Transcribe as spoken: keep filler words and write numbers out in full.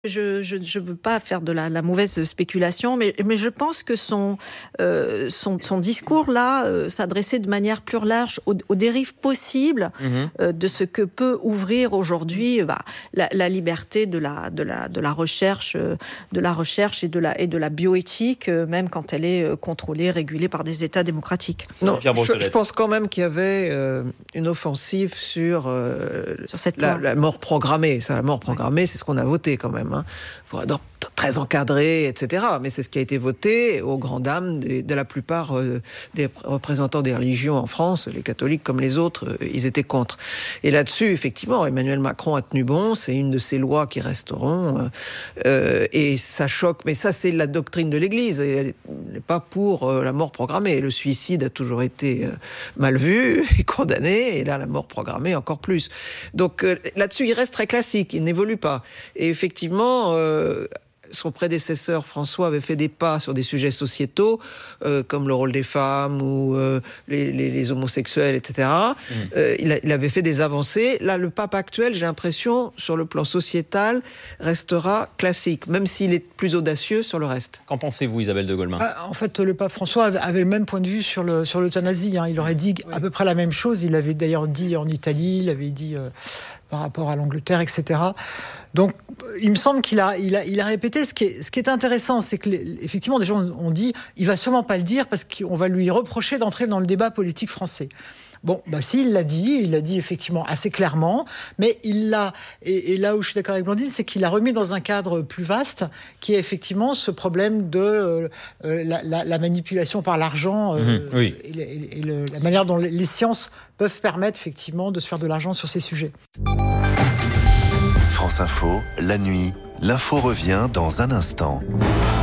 Je je je veux pas faire de la, la mauvaise spéculation, mais mais je pense que son euh, son son discours là euh, s'adressait de manière plus large aux, aux dérives possibles mmh. euh, de ce que peut ouvrir aujourd'hui bah, la, la liberté de la de la de la recherche euh, de la recherche et de la et de la bioéthique euh, même quand elle est euh, contrôlée, régulée par des États démocratiques. Non, je, je pense quand même qu'il y avait euh, une offensive sur euh, sur cette la, loi. la mort programmée. Ça, la mort programmée, c'est ce qu'on a voté quand même. Hein, pour, donc, très encadré, et cetera. Mais c'est ce qui a été voté aux grandes dames de, de la plupart euh, des représentants des religions en France, les catholiques comme les autres, euh, ils étaient contre. Et là-dessus, effectivement, Emmanuel Macron a tenu bon. C'est une de ces lois qui resteront. Euh, et ça choque. Mais ça, c'est la doctrine de l'Église. Et elle n'est pas pour euh, la mort programmée. Le suicide a toujours été euh, mal vu et condamné. Et là, la mort programmée, encore plus. Donc euh, là-dessus, il reste très classique. Il n'évolue pas. Et effectivement... Euh, son prédécesseur François avait fait des pas sur des sujets sociétaux euh, comme le rôle des femmes ou euh, les, les, les homosexuels, et cetera. Mmh. Euh, il, a, il avait fait des avancées. Là, le pape actuel, j'ai l'impression, sur le plan sociétal, restera classique, même s'il est plus audacieux sur le reste. Qu'en pensez-vous, Isabelle de Golemin ? ah, En fait, le pape François avait, avait le même point de vue sur, le, sur l'euthanasie. Hein. Il aurait dit oui. à peu près la même chose. Il l'avait d'ailleurs dit en Italie, il l'avait dit euh, par rapport à l'Angleterre, et cetera. Donc, il me semble qu'il a, il a, il a répété. Ce qui est, ce qui est intéressant, c'est que, les, effectivement, des gens ont dit, il va sûrement pas le dire parce qu'on va lui reprocher d'entrer dans le débat politique français. Bon, bah si, il l'a dit, il l'a dit effectivement assez clairement, mais il l'a, et, et là où je suis d'accord avec Blandine, c'est qu'il l'a remis dans un cadre plus vaste, qui est effectivement ce problème de euh, la, la, la manipulation par l'argent, euh, mmh, oui. et, et, et le, la manière dont les sciences peuvent permettre effectivement de se faire de l'argent sur ces sujets. France Info, la nuit, l'info revient dans un instant.